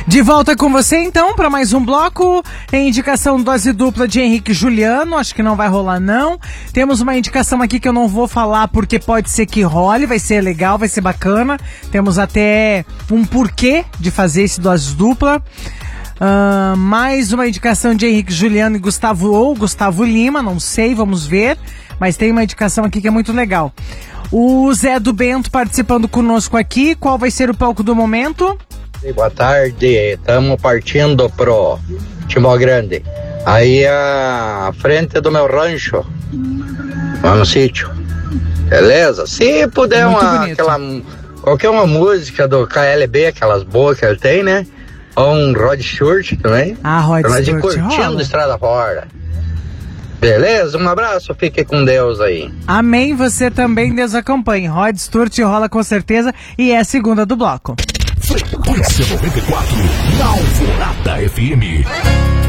De volta com você então para mais um bloco, em indicação dose dupla de Henrique e Juliano, acho que não vai rolar não. Temos uma indicação aqui que eu não vou falar porque pode ser que role, vai ser legal, vai ser bacana. Temos até um porquê de fazer esse dose dupla. Mais uma indicação de Henrique Juliano e Gustavo Lima, não sei, vamos ver. Mas tem uma indicação aqui que é muito legal. O Zé do Bento participando conosco aqui, qual vai ser o palco do momento? Boa tarde, estamos partindo pro Timó Grande. Aí a frente do meu rancho, lá no sítio. Beleza? Se puder qualquer uma música do KLB, aquelas boas que ele tem, né? Ou um Rod Stewart também. Rod Stewart, curtindo Estrada Fora. Beleza? Um abraço, fique com Deus aí. Amém, você também, Deus acompanhe. Rod Stewart rola com certeza e é a segunda do bloco. Frequência 94, na Alvorada FM.